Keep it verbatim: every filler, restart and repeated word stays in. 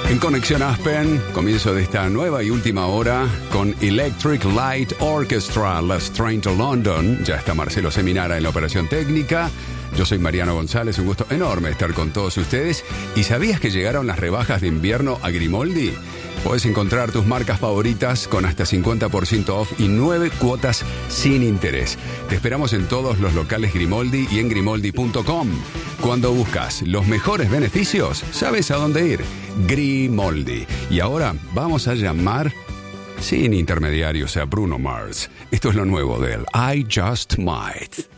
En Conexión Aspen, comienzo de esta nueva y última hora con Electric Light Orchestra, Let's Train to London. Ya está Marcelo Seminara en la operación técnica. Yo soy Mariano González, un gusto enorme estar con todos ustedes. ¿Y sabías que llegaron las rebajas de invierno a Grimaldi? Puedes encontrar tus marcas favoritas con hasta cincuenta por ciento off y nueve cuotas sin interés. Te esperamos en todos los locales Grimaldi y en grimaldi punto com. Cuando buscas los mejores beneficios, sabes a dónde ir. Grimaldi. Y ahora vamos a llamar, sin intermediarios, a Bruno Mars. Esto es lo nuevo de él. I Just Might.